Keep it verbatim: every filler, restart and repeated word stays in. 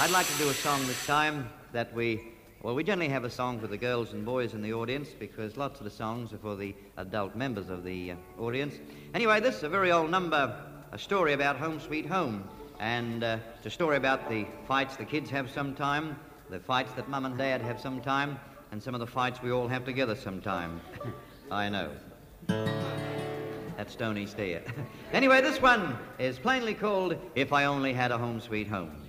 I'd like to do a song this time that we, well, we generally have a song for the girls and boys in the audience because lots of the songs are for the adult members of the uh, audience. Anyway, this is a very old number, a story about Home Sweet Home. And uh, it's a story about the fights the kids have sometime, the fights that Mum and Dad have sometime, and some of the fights we all have together sometime. I know. That's Stony Steer. Anyway, this one is plainly called If I Only Had a Home Sweet Home.